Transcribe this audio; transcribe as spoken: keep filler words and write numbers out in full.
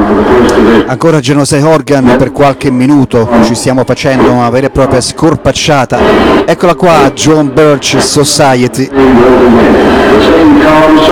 Ancora Genosei Organ per qualche minuto, ci stiamo facendo una vera e propria scorpacciata. Eccola qua, John Birch Society.